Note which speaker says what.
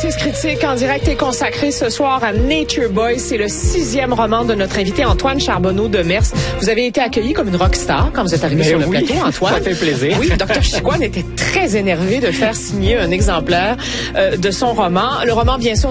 Speaker 1: Analysis critique en direct est consacrée ce soir à Nature Boy. C'est le 6e roman de notre invité Antoine Charbonneau de Mers. Vous avez été accueilli comme une rockstar quand vous êtes arrivé sur le plateau, Antoine.
Speaker 2: Ça fait plaisir.
Speaker 1: Oui, Dr. Chicoine était très énervé de faire signer un exemplaire de son roman. Le roman, bien sûr,